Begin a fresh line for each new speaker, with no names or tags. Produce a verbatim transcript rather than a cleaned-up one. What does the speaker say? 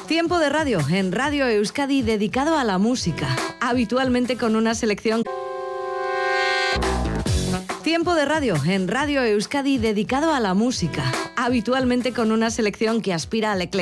Tiempo de radio en Radio Euskadi dedicado a la música, habitualmente con una selección... Tiempo de radio en Radio Euskadi dedicado a la música, habitualmente con una selección que aspira al eclecticismo.